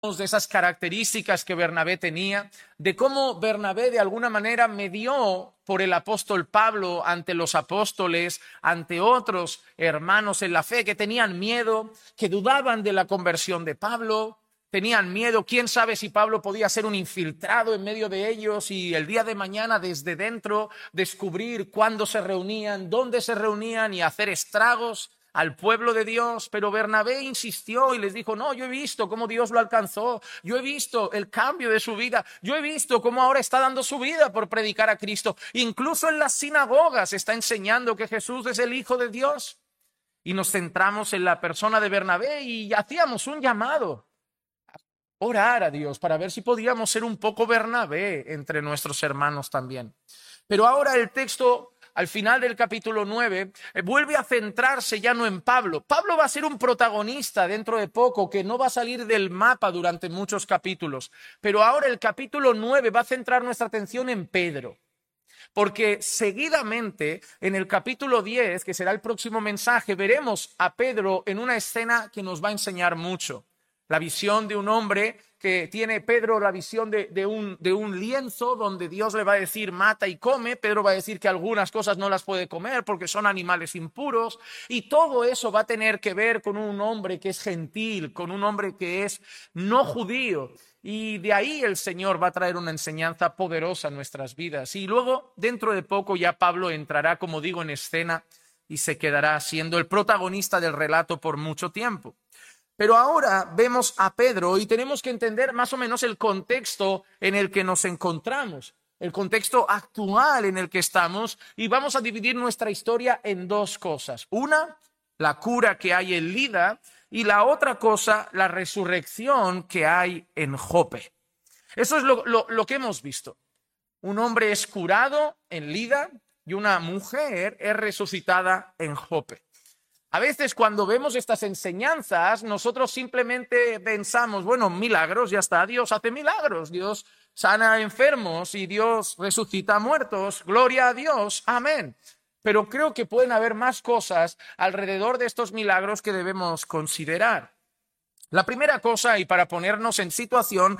de esas características que Bernabé tenía, de cómo Bernabé de alguna manera medió por el apóstol Pablo ante los apóstoles, ante otros hermanos en la fe que tenían miedo, que dudaban de la conversión de Pablo, tenían miedo. Quién sabe si Pablo podía ser un infiltrado en medio de ellos y el día de mañana desde dentro descubrir cuándo se reunían, dónde se reunían y hacer estragos al pueblo de Dios. Pero Bernabé insistió y les dijo: no, yo he visto cómo Dios lo alcanzó, yo he visto el cambio de su vida, yo he visto cómo ahora está dando su vida por predicar a Cristo, incluso en las sinagogas está enseñando que Jesús es el Hijo de Dios. Y nos centramos en la persona de Bernabé y hacíamos un llamado a orar a Dios para ver si podíamos ser un poco Bernabé entre nuestros hermanos también. Pero ahora el texto, al final del capítulo 9, vuelve a centrarse ya no en Pablo. Pablo va a ser un protagonista dentro de poco, que no va a salir del mapa durante muchos capítulos. Pero ahora el capítulo 9 va a centrar nuestra atención en Pedro. Porque seguidamente, en el capítulo 10, que será el próximo mensaje, veremos a Pedro en una escena que nos va a enseñar mucho. La visión de un hombre que tiene Pedro, la visión de un lienzo donde Dios le va a decir mata y come. Pedro va a decir que algunas cosas no las puede comer porque son animales impuros. Y todo eso va a tener que ver con un hombre que es gentil, con un hombre que es no judío. Y de ahí el Señor va a traer una enseñanza poderosa a nuestras vidas. Y luego, dentro de poco, ya Pablo entrará, como digo, en escena y se quedará siendo el protagonista del relato por mucho tiempo. Pero ahora vemos a Pedro y tenemos que entender más o menos el contexto en el que nos encontramos, el contexto actual en el que estamos, y vamos a dividir nuestra historia en dos cosas. Una, la cura que hay en Lida, y la otra cosa, la resurrección que hay en Jope. Eso es lo que hemos visto. Un hombre es curado en Lida y una mujer es resucitada en Jope. A veces cuando vemos estas enseñanzas, nosotros simplemente pensamos, bueno, milagros, ya está, Dios hace milagros, Dios sana a enfermos y Dios resucita a muertos, gloria a Dios, amén. Pero creo que pueden haber más cosas alrededor de estos milagros que debemos considerar. La primera cosa, y para ponernos en situación,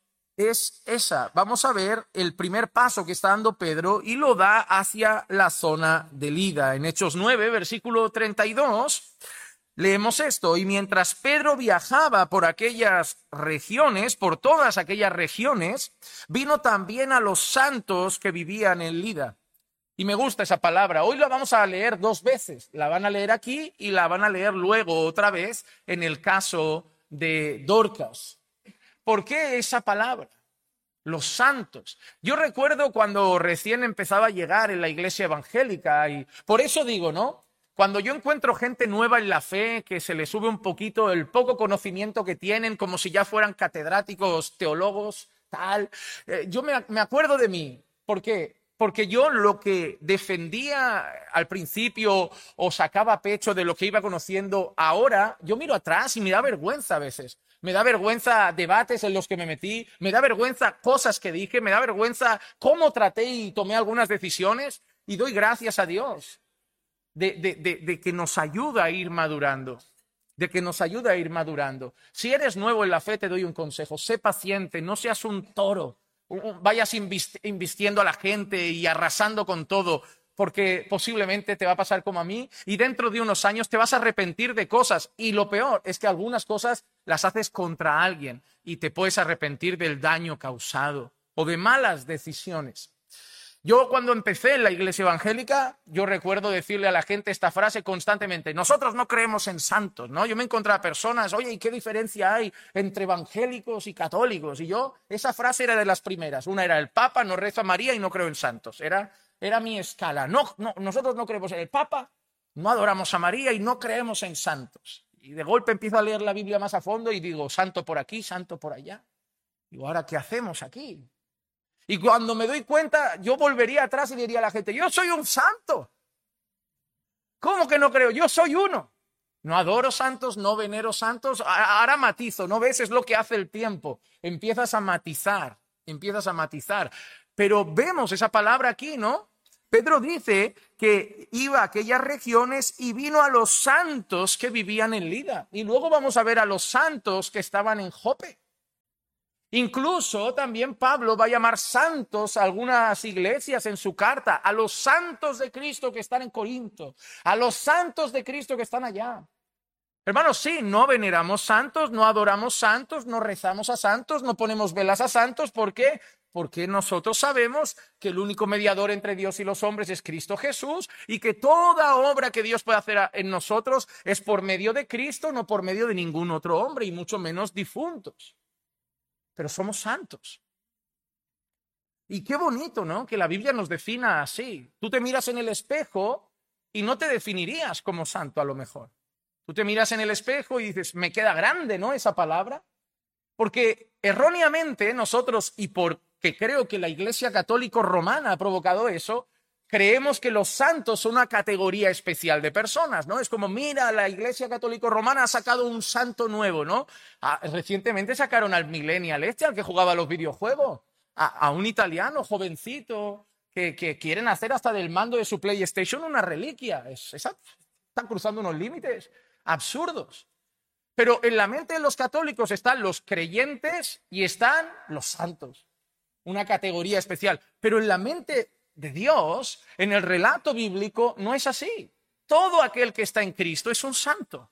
es esa. Vamos a ver el primer paso que está dando Pedro y lo da hacia la zona de Lida. En Hechos 9, versículo 32, leemos esto: y mientras Pedro viajaba por aquellas regiones, por todas aquellas regiones, vino también a los santos que vivían en Lida. Y me gusta esa palabra. Hoy la vamos a leer dos veces. La van a leer aquí y la van a leer luego otra vez en el caso de Dorcas. ¿Por qué esa palabra? Los santos. Yo recuerdo cuando recién empezaba a llegar en la iglesia evangélica y por eso digo, ¿no? Cuando yo encuentro gente nueva en la fe, que se le sube un poquito el poco conocimiento que tienen, como si ya fueran catedráticos, teólogos, tal, yo me acuerdo de mí. ¿Por qué? Porque yo lo que defendía al principio o sacaba pecho de lo que iba conociendo ahora, yo miro atrás y me da vergüenza a veces. Me da vergüenza debates en los que me metí, me da vergüenza cosas que dije, me da vergüenza cómo traté y tomé algunas decisiones, y doy gracias a Dios de que nos ayuda a ir madurando, de que nos ayuda a ir madurando. Si eres nuevo en la fe, te doy un consejo: sé paciente, no seas un toro, vayas invistiendo a la gente y arrasando con todo, porque posiblemente te va a pasar como a mí y dentro de unos años te vas a arrepentir de cosas, y lo peor es que algunas cosas las haces contra alguien y te puedes arrepentir del daño causado o de malas decisiones. Yo cuando empecé en la iglesia evangélica, yo recuerdo decirle a la gente esta frase constantemente: nosotros no creemos en santos, ¿no? Yo me encontraba personas, oye, ¿y qué diferencia hay entre evangélicos y católicos? Y yo, esa frase era de las primeras. Una era: el Papa, no rezo a María y no creo en santos. Era mi escala. No, nosotros no creemos en el Papa, no adoramos a María y no creemos en santos. Y de golpe empiezo a leer la Biblia más a fondo y digo: santo por aquí, santo por allá. Digo, ¿ahora qué hacemos aquí? Y cuando me doy cuenta, yo volvería atrás y diría a la gente: yo soy un santo. ¿Cómo que no creo? Yo soy uno. No adoro santos, no venero santos. Ahora matizo, ¿no ves? Es lo que hace el tiempo. Empiezas a matizar. Pero vemos esa palabra aquí, ¿no? Pedro dice que iba a aquellas regiones y vino a los santos que vivían en Lida. Y luego vamos a ver a los santos que estaban en Jope. Incluso también Pablo va a llamar santos a algunas iglesias en su carta, a los santos de Cristo que están en Corinto, a los santos de Cristo que están allá. Hermanos, sí, no veneramos santos, no adoramos santos, no rezamos a santos, no ponemos velas a santos. ¿Por qué? Porque nosotros sabemos que el único mediador entre Dios y los hombres es Cristo Jesús y que toda obra que Dios puede hacer en nosotros es por medio de Cristo, no por medio de ningún otro hombre y mucho menos difuntos. Pero somos santos. Y qué bonito, ¿no? Que la Biblia nos defina así. Tú te miras en el espejo y no te definirías como santo a lo mejor. Tú te miras en el espejo y dices, me queda grande, ¿no? Esa palabra. Porque erróneamente nosotros, y porque creo que la Iglesia Católica Romana ha provocado eso, creemos que los santos son una categoría especial de personas, ¿no? Es como, mira, la Iglesia Católica Romana ha sacado un santo nuevo, ¿no? Recientemente sacaron al millennial al que jugaba a los videojuegos, a un italiano jovencito que quieren hacer hasta del mando de su PlayStation una reliquia. Están cruzando unos límites absurdos. Pero en la mente de los católicos están los creyentes y están los santos, una categoría especial. Pero en la mente de Dios, en el relato bíblico, no es así. Todo aquel que está en Cristo es un santo.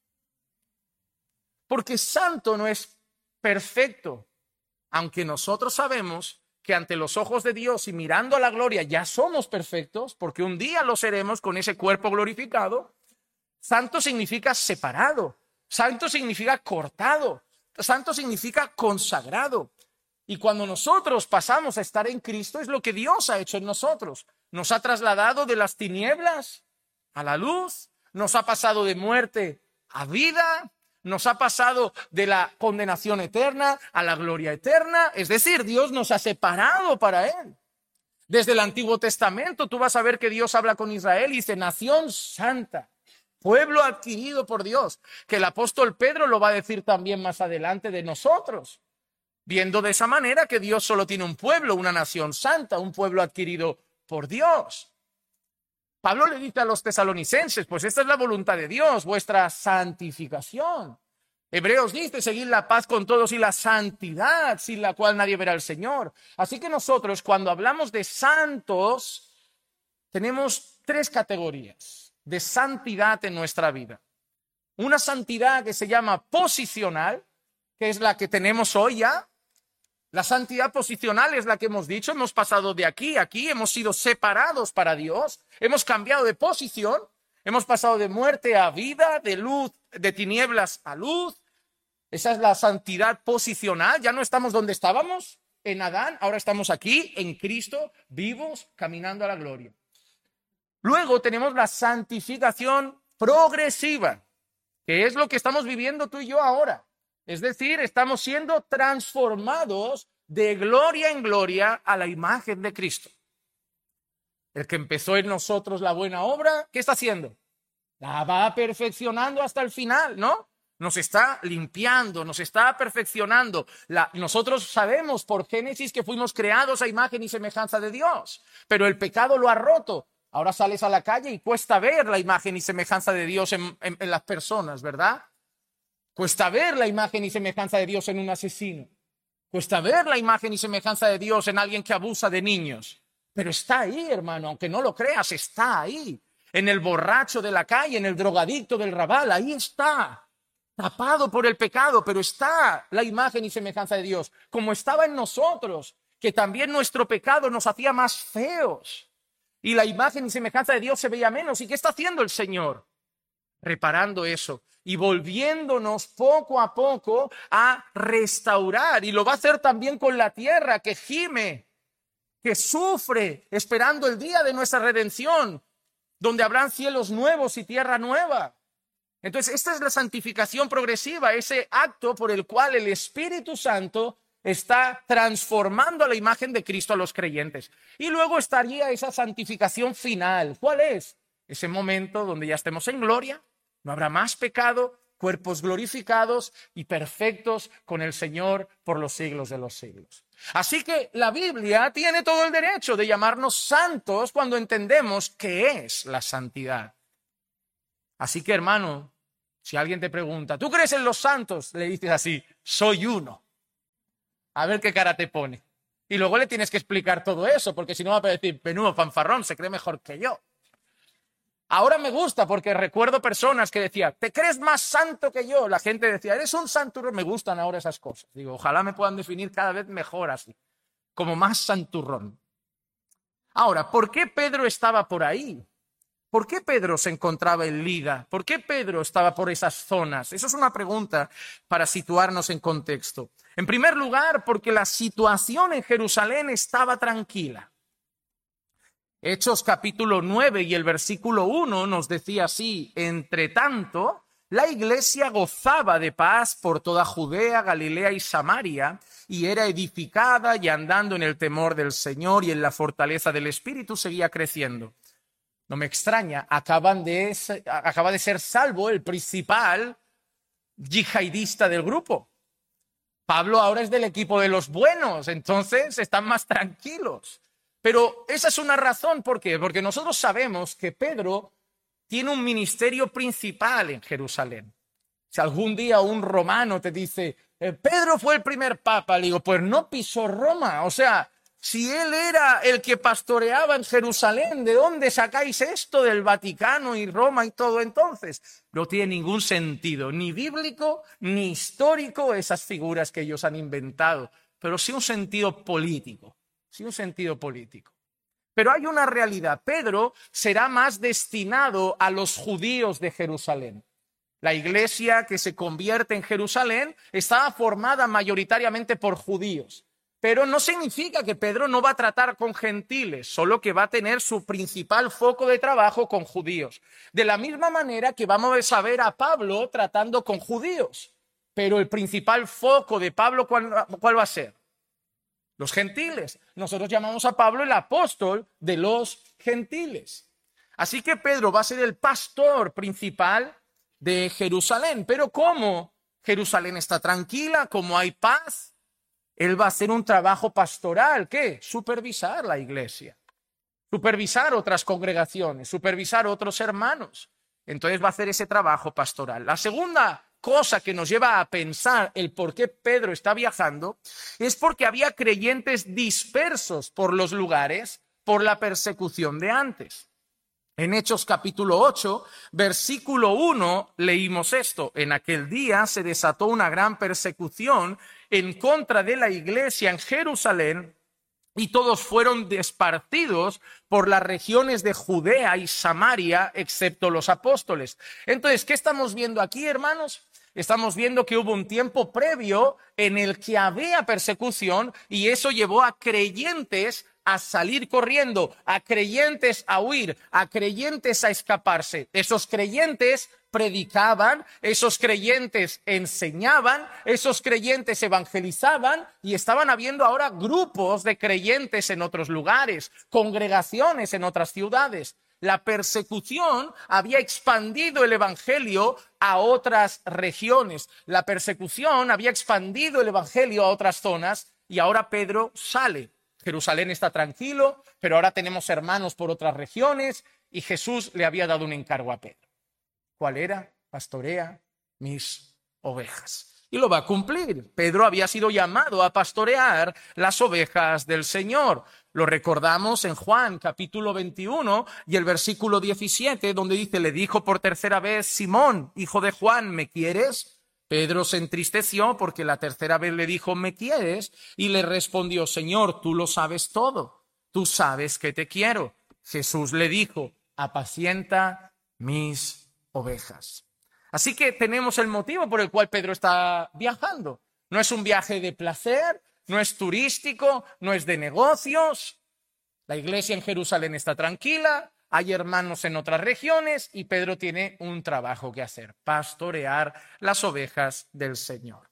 Porque santo no es perfecto, aunque nosotros sabemos que ante los ojos de Dios y mirando a la gloria ya somos perfectos, porque un día lo seremos con ese cuerpo glorificado. Santo significa separado, santo significa cortado, santo significa consagrado. Y cuando nosotros pasamos a estar en Cristo es lo que Dios ha hecho en nosotros. Nos ha trasladado de las tinieblas a la luz, nos ha pasado de muerte a vida, nos ha pasado de la condenación eterna a la gloria eterna. Es decir, Dios nos ha separado para Él. Desde el Antiguo Testamento tú vas a ver que Dios habla con Israel y dice, nación santa. Pueblo adquirido por Dios, que el apóstol Pedro lo va a decir también más adelante de nosotros, viendo de esa manera que Dios solo tiene un pueblo, una nación santa, un pueblo adquirido por Dios. Pablo le dice a los tesalonicenses, pues esta es la voluntad de Dios, vuestra santificación. Hebreos dice, seguid la paz con todos y la santidad, sin la cual nadie verá al Señor. Así que nosotros, cuando hablamos de santos, tenemos tres categorías de santidad en nuestra vida. Una santidad que se llama posicional, que es la que tenemos hoy ya. La santidad posicional es la que hemos dicho, hemos pasado de aquí a aquí, hemos sido separados para Dios, hemos cambiado de posición, hemos pasado de muerte a vida, de luz, de tinieblas a luz. Esa es la santidad posicional, ya no estamos donde estábamos, en Adán, ahora estamos aquí, en Cristo, vivos, caminando a la gloria. Luego tenemos la santificación progresiva, que es lo que estamos viviendo tú y yo ahora. Es decir, estamos siendo transformados de gloria en gloria a la imagen de Cristo. El que empezó en nosotros la buena obra, ¿qué está haciendo? La va perfeccionando hasta el final, ¿no? Nos está limpiando, nos está perfeccionando. Nosotros sabemos por Génesis que fuimos creados a imagen y semejanza de Dios, pero el pecado lo ha roto. Ahora sales a la calle y cuesta ver la imagen y semejanza de Dios en las personas, ¿verdad? Cuesta ver la imagen y semejanza de Dios en un asesino. Cuesta ver la imagen y semejanza de Dios en alguien que abusa de niños. Pero está ahí, hermano, aunque no lo creas, está ahí. En el borracho de la calle, en el drogadicto del rabal, ahí está. Tapado por el pecado, pero está la imagen y semejanza de Dios. Como estaba en nosotros, que también nuestro pecado nos hacía más feos. Y la imagen y semejanza de Dios se veía menos. ¿Y qué está haciendo el Señor? Reparando eso y volviéndonos poco a poco a restaurar. Y lo va a hacer también con la tierra que gime, que sufre, esperando el día de nuestra redención, donde habrán cielos nuevos y tierra nueva. Entonces, esta es la santificación progresiva, ese acto por el cual el Espíritu Santo está transformando a la imagen de Cristo a los creyentes. Y luego estaría esa santificación final. ¿Cuál es? Ese momento donde ya estemos en gloria, no habrá más pecado, cuerpos glorificados y perfectos con el Señor por los siglos de los siglos. Así que la Biblia tiene todo el derecho de llamarnos santos cuando entendemos qué es la santidad. Así que, hermano, si alguien te pregunta, ¿tú crees en los santos? Le dices así, soy uno. A ver qué cara te pone. Y luego le tienes que explicar todo eso, porque si no va a decir, menudo fanfarrón, se cree mejor que yo. Ahora me gusta porque recuerdo personas que decían, ¿te crees más santo que yo? La gente decía, eres un santurrón. Me gustan ahora esas cosas. Digo, ojalá me puedan definir cada vez mejor así, como más santurrón. Ahora, ¿por qué Pedro estaba por ahí? ¿Por qué Pedro se encontraba en Lida? ¿Por qué Pedro estaba por esas zonas? Eso es una pregunta para situarnos en contexto. En primer lugar, porque la situación en Jerusalén estaba tranquila. Hechos capítulo 9 y el versículo 1 nos decía así: entre tanto, la iglesia gozaba de paz por toda Judea, Galilea y Samaria, y era edificada y andando en el temor del Señor y en la fortaleza del Espíritu seguía creciendo. No me extraña, acaba de ser salvo el principal yihadista del grupo. Pablo ahora es del equipo de los buenos, entonces están más tranquilos. Pero esa es una razón, ¿por qué? Porque nosotros sabemos que Pedro tiene un ministerio principal en Jerusalén. Si algún día un romano te dice, Pedro fue el primer papa, le digo, pues no pisó Roma. O sea, si él era el que pastoreaba en Jerusalén, ¿de dónde sacáis esto del Vaticano y Roma y todo entonces? No tiene ningún sentido, ni bíblico, ni histórico, esas figuras que ellos han inventado, pero sí un sentido político. Sí, un sentido político. Pero hay una realidad. Pedro será más destinado a los judíos de Jerusalén. La iglesia que se convierte en Jerusalén estaba formada mayoritariamente por judíos. Pero no significa que Pedro no va a tratar con gentiles, solo que va a tener su principal foco de trabajo con judíos. De la misma manera que vamos a ver a Pablo tratando con judíos. Pero el principal foco de Pablo, ¿cuál va a ser? Los gentiles. Nosotros llamamos a Pablo el apóstol de los gentiles. Así que Pedro va a ser el pastor principal de Jerusalén. Pero ¿cómo Jerusalén está tranquila? ¿Cómo hay paz? Él va a hacer un trabajo pastoral. ¿Qué? Supervisar la iglesia. Supervisar otras congregaciones. Supervisar otros hermanos. Entonces va a hacer ese trabajo pastoral. La segunda cosa que nos lleva a pensar el por qué Pedro está viajando es porque había creyentes dispersos por los lugares por la persecución de antes. En Hechos capítulo 8, versículo 1, leímos esto: en aquel día se desató una gran persecución en contra de la iglesia en Jerusalén, y todos fueron esparcidos por las regiones de Judea y Samaria, excepto los apóstoles. Entonces, ¿qué estamos viendo aquí, hermanos? Estamos viendo que hubo un tiempo previo en el que había persecución y eso llevó a creyentes a salir corriendo, a creyentes a huir, a creyentes a escaparse. Esos creyentes predicaban, esos creyentes enseñaban, esos creyentes evangelizaban y estaban habiendo ahora grupos de creyentes en otros lugares, congregaciones en otras ciudades. La persecución había expandido el evangelio a otras regiones. La persecución había expandido el evangelio a otras zonas y ahora Pedro sale. Jerusalén está tranquilo, pero ahora tenemos hermanos por otras regiones y Jesús le había dado un encargo a Pedro. ¿Cuál era? Pastorea mis ovejas. Y lo va a cumplir. Pedro había sido llamado a pastorear las ovejas del Señor. Lo recordamos en Juan capítulo 21 y el versículo 17, donde dice, le dijo por tercera vez, Simón, hijo de Juan, ¿me quieres? Pedro se entristeció porque la tercera vez le dijo, ¿me quieres? Y le respondió, Señor, tú lo sabes todo. Tú sabes que te quiero. Jesús le dijo, apacienta mis ovejas. Así que tenemos el motivo por el cual Pedro está viajando. No es un viaje de placer, no es turístico, no es de negocios. La iglesia en Jerusalén está tranquila, hay hermanos en otras regiones y Pedro tiene un trabajo que hacer, pastorear las ovejas del Señor.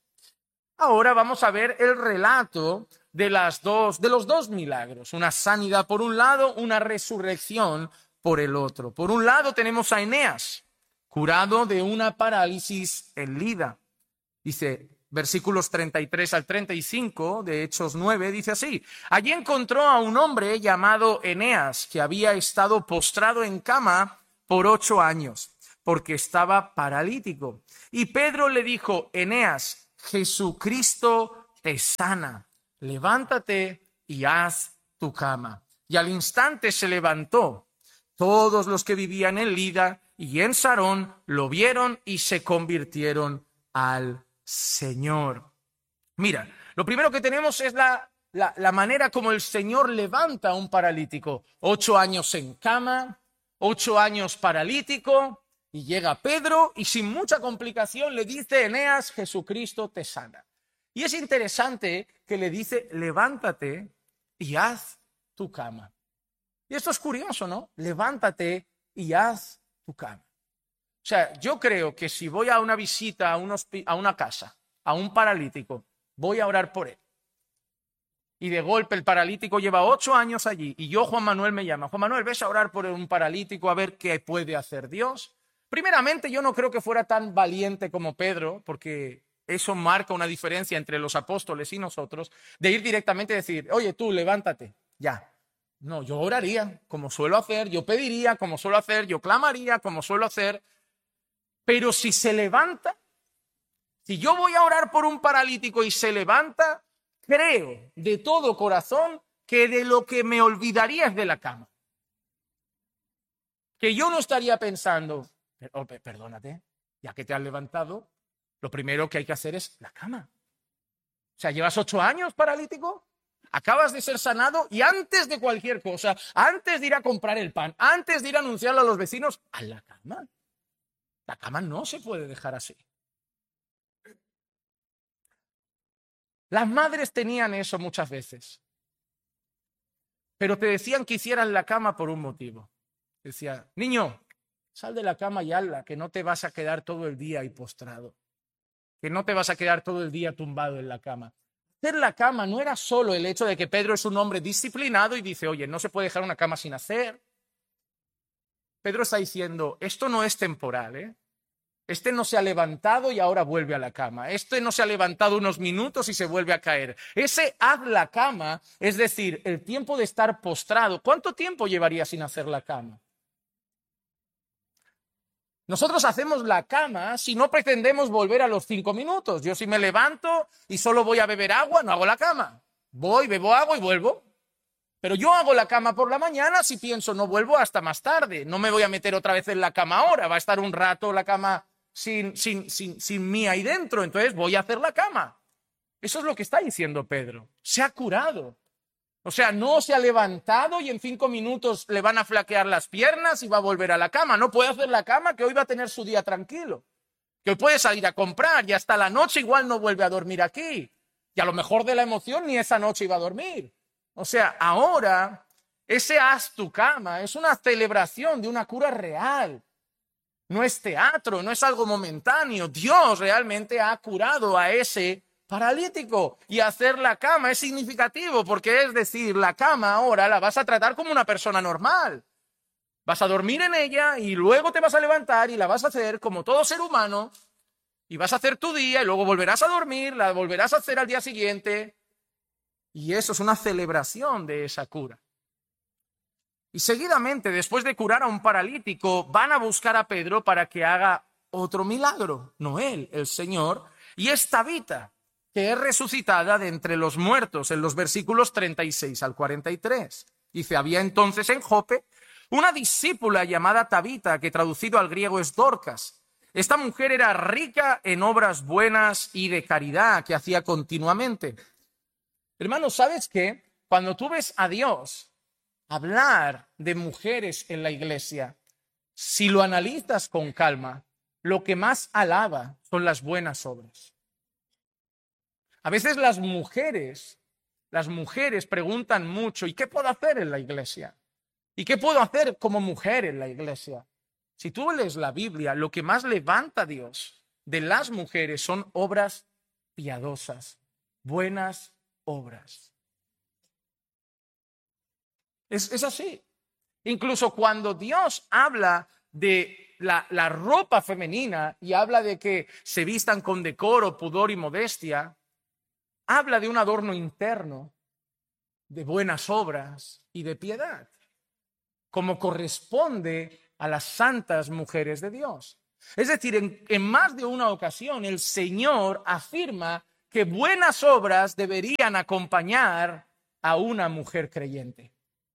Ahora vamos a ver el relato de los dos milagros, una sanidad por un lado, una resurrección por el otro. Por un lado tenemos a Eneas, curado de una parálisis en Lida. Dice, versículos 33 al 35 de Hechos 9, dice así: allí encontró a un hombre llamado Eneas, que había estado postrado en cama por 8 años, porque estaba paralítico. Y Pedro le dijo, Eneas, Jesucristo te sana. levántate y haz tu cama. Y al instante se levantó. Todos los que vivían en Lida y en Sarón lo vieron y se convirtieron al Señor. Mira, lo primero que tenemos es la manera como el Señor levanta a un paralítico. 8 años en cama, 8 años paralítico, y llega Pedro y sin mucha complicación le dice: Eneas, Jesucristo te sana. Y es interesante que le dice: levántate y haz tu cama. Y esto es curioso, ¿no? Levántate y haz tu cama. O sea, yo creo que si voy a una visita a una casa, a un paralítico, voy a orar por él. Y de golpe el paralítico lleva 8 años allí y yo, Juan Manuel, me llama: Juan Manuel, ¿ves a orar por un paralítico a ver qué puede hacer Dios? Primeramente, yo no creo que fuera tan valiente como Pedro, porque eso marca una diferencia entre los apóstoles y nosotros, de ir directamente y decir: oye, tú, levántate, ya. No, yo oraría como suelo hacer, yo pediría como suelo hacer, yo clamaría como suelo hacer, pero si se levanta, si yo voy a orar por un paralítico y se levanta, creo de todo corazón que de lo que me olvidaría es de la cama. Que yo no estaría pensando: perdónate, ya que te has levantado, lo primero que hay que hacer es la cama. O sea, llevas 8 años paralítico, acabas de ser sanado y antes de cualquier cosa, antes de ir a comprar el pan, antes de ir a anunciarlo a los vecinos, a la cama. La cama no se puede dejar así. Las madres tenían eso muchas veces, pero te decían que hicieras la cama por un motivo. Decía: niño, sal de la cama y hazla, que no te vas a quedar todo el día ahí postrado, que no te vas a quedar todo el día tumbado en la cama. Hacer la cama no era solo el hecho de que Pedro es un hombre disciplinado y dice: oye, no se puede dejar una cama sin hacer. Pedro está diciendo: esto no es temporal, ¿eh? Este no se ha levantado y ahora vuelve a la cama. Este no se ha levantado unos minutos y se vuelve a caer. Ese haz la cama, es decir, el tiempo de estar postrado. ¿Cuánto tiempo llevaría sin hacer la cama? Nosotros hacemos la cama si no pretendemos volver a los 5 minutos. Yo si me levanto y solo voy a beber agua, no hago la cama. Voy, bebo agua y vuelvo. Pero yo hago la cama por la mañana si pienso: no vuelvo hasta más tarde. No me voy a meter otra vez en la cama ahora. Va a estar un rato la cama sin mí ahí dentro. Entonces voy a hacer la cama. Eso es lo que está diciendo Pedro. Se ha curado. O sea, no se ha levantado y en 5 minutos le van a flaquear las piernas y va a volver a la cama. No puede hacer la cama, que hoy va a tener su día tranquilo. Que hoy puede salir a comprar y hasta la noche igual no vuelve a dormir aquí. Y a lo mejor de la emoción ni esa noche iba a dormir. O sea, ahora ese haz tu cama es una celebración de una cura real. No es teatro, no es algo momentáneo. Dios realmente ha curado a ese paralítico. Y hacer la cama es significativo porque es decir, la cama ahora la vas a tratar como una persona normal. Vas a dormir en ella y luego te vas a levantar y la vas a hacer como todo ser humano y vas a hacer tu día y luego volverás a dormir, la volverás a hacer al día siguiente. Y eso es una celebración de esa cura. Y seguidamente, después de curar a un paralítico, van a buscar a Pedro para que haga otro milagro. No él, el Señor. Y es Tabita, que es resucitada de entre los muertos, en los versículos 36 al 43. Dice: había entonces en Jope una discípula llamada Tabita, que traducido al griego es Dorcas. Esta mujer era rica en obras buenas y de caridad que hacía continuamente. Hermanos, ¿sabes qué? Cuando tú ves a Dios hablar de mujeres en la iglesia, si lo analizas con calma, lo que más alaba son las buenas obras. A veces las mujeres preguntan mucho: ¿y qué puedo hacer en la iglesia? ¿Y qué puedo hacer como mujer en la iglesia? Si tú lees la Biblia, lo que más levanta a Dios de las mujeres son obras piadosas, buenas obras. Es así. Incluso cuando Dios habla de la ropa femenina y habla de que se vistan con decoro, pudor y modestia, habla de un adorno interno, de buenas obras y de piedad, como corresponde a las santas mujeres de Dios. Es decir, en más de una ocasión el Señor afirma que buenas obras deberían acompañar a una mujer creyente.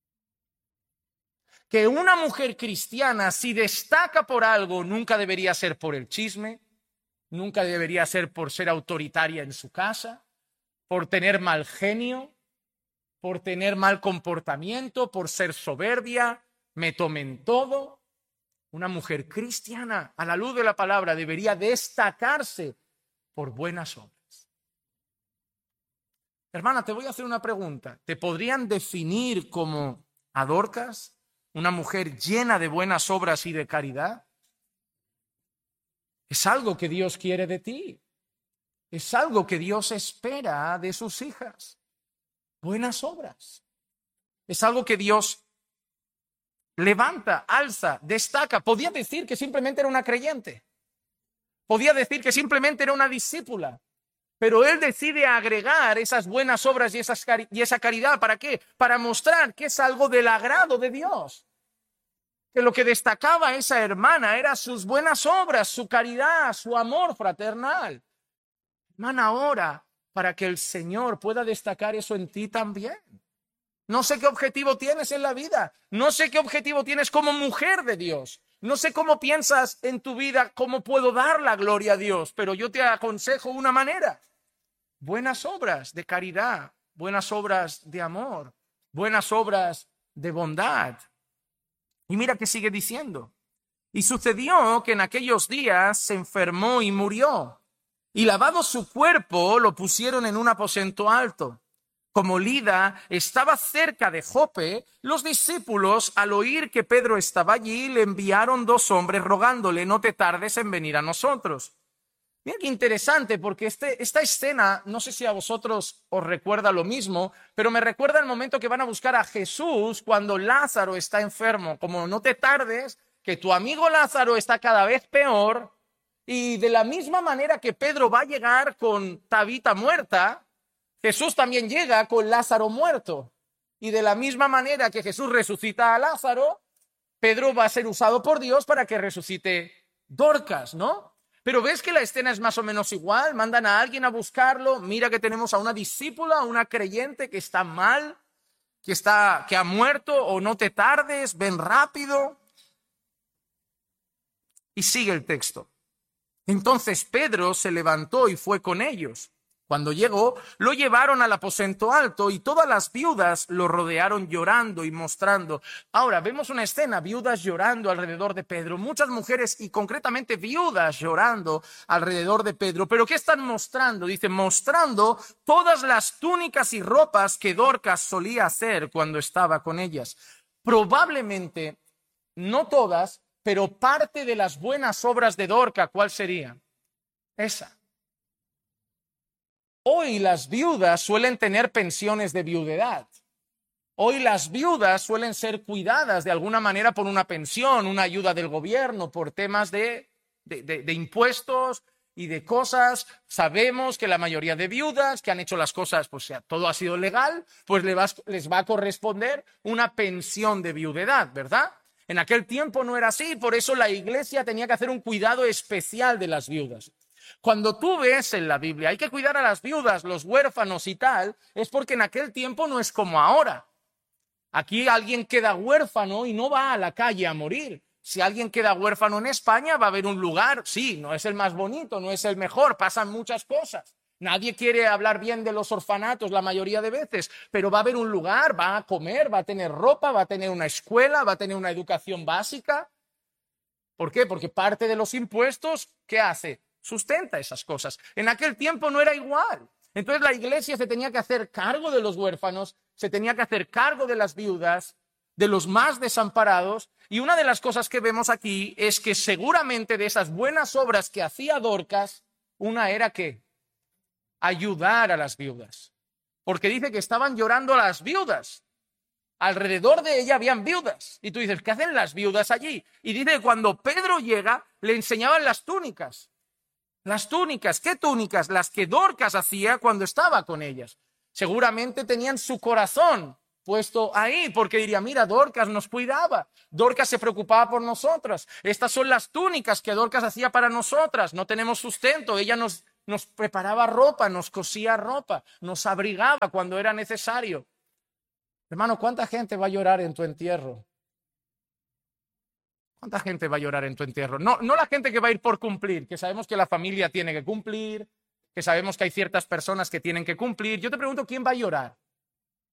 Que una mujer cristiana, si destaca por algo, nunca debería ser por el chisme, nunca debería ser por ser autoritaria en su casa, por tener mal genio, por tener mal comportamiento, por ser soberbia, me tomen todo. Una mujer cristiana, a la luz de la palabra, debería destacarse por buenas obras. Hermana, te voy a hacer una pregunta. ¿Te podrían definir como a Dorcas, una mujer llena de buenas obras y de caridad? Es algo que Dios quiere de ti. Es algo que Dios espera de sus hijas. Buenas obras. Es algo que Dios levanta, alza, destaca. Podía decir que simplemente era una creyente. Podía decir que simplemente era una discípula. Pero Él decide agregar esas buenas obras y esa caridad. ¿Para qué? Para mostrar que es algo del agrado de Dios. Que lo que destacaba a esa hermana era sus buenas obras, su caridad, su amor fraternal. Hermana, ora para que el Señor pueda destacar eso en ti también. No sé qué objetivo tienes en la vida. No sé qué objetivo tienes como mujer de Dios. No sé cómo piensas en tu vida, cómo puedo dar la gloria a Dios, pero yo te aconsejo una manera. Buenas obras de caridad, buenas obras de amor, buenas obras de bondad. Y mira que sigue diciendo. Y sucedió que en aquellos días se enfermó y murió. Y lavado su cuerpo, lo pusieron en un aposento alto. Como Lida estaba cerca de Jope, los discípulos, al oír que Pedro estaba allí, le enviaron 2 hombres rogándole, no te tardes en venir a nosotros. Mira qué interesante, porque esta escena, no sé si a vosotros os recuerda lo mismo, pero me recuerda el momento que van a buscar a Jesús cuando Lázaro está enfermo. Como no te tardes, que tu amigo Lázaro está cada vez peor, y de la misma manera que Pedro va a llegar con Tabita muerta, Jesús también llega con Lázaro muerto. Y de la misma manera que Jesús resucita a Lázaro, Pedro va a ser usado por Dios para que resucite Dorcas, ¿no? Pero ves que la escena es más o menos igual. Mandan a alguien a buscarlo. Mira que tenemos a una discípula, a una creyente que está mal, que ha muerto, o no te tardes, ven rápido. Y sigue el texto. Entonces Pedro se levantó y fue con ellos. Cuando llegó, lo llevaron al aposento alto y todas las viudas lo rodearon llorando y mostrando. Ahora, vemos una escena, viudas llorando alrededor de Pedro, muchas mujeres y concretamente viudas llorando alrededor de Pedro. ¿Pero qué están mostrando? Dice, mostrando todas las túnicas y ropas que Dorcas solía hacer cuando estaba con ellas. Probablemente, no todas, pero parte de las buenas obras de Dorcas, ¿cuál sería? Esa. Hoy las viudas suelen tener pensiones de viudedad. Hoy las viudas suelen ser cuidadas de alguna manera por una pensión, una ayuda del gobierno, por temas de impuestos y de cosas. Sabemos que la mayoría de viudas que han hecho las cosas, pues todo ha sido legal, pues les va a corresponder una pensión de viudedad, ¿verdad? En aquel tiempo no era así, por eso la iglesia tenía que hacer un cuidado especial de las viudas. Cuando tú ves en la Biblia, hay que cuidar a las viudas, los huérfanos y tal, es porque en aquel tiempo no es como ahora. Aquí alguien queda huérfano y no va a la calle a morir. Si alguien queda huérfano en España, va a haber un lugar, sí, no es el más bonito, no es el mejor, pasan muchas cosas. Nadie quiere hablar bien de los orfanatos la mayoría de veces, pero va a haber un lugar, va a comer, va a tener ropa, va a tener una escuela, va a tener una educación básica. ¿Por qué? Porque parte de los impuestos, ¿qué hace? Sustenta esas cosas. En aquel tiempo no era igual. Entonces la iglesia se tenía que hacer cargo de los huérfanos, se tenía que hacer cargo de las viudas, de los más desamparados. Y una de las cosas que vemos aquí es que seguramente de esas buenas obras que hacía Dorcas, una era que ayudar a las viudas. Porque dice que estaban llorando a las viudas. Alrededor de ella habían viudas. Y tú dices, ¿qué hacen las viudas allí? Y dice que cuando Pedro llega, le enseñaban las túnicas. Las túnicas, ¿qué túnicas? Las que Dorcas hacía cuando estaba con ellas. Seguramente tenían su corazón puesto ahí, porque diría, mira, Dorcas nos cuidaba, Dorcas se preocupaba por nosotras, estas son las túnicas que Dorcas hacía para nosotras, no tenemos sustento, ella nos nos preparaba ropa, nos cosía ropa, nos abrigaba cuando era necesario. Hermano, ¿cuánta gente va a llorar en tu entierro? ¿Cuánta gente va a llorar en tu entierro? No, no la gente que va a ir por cumplir, que sabemos que la familia tiene que cumplir, que sabemos que hay ciertas personas que tienen que cumplir. Yo te pregunto, ¿quién va a llorar?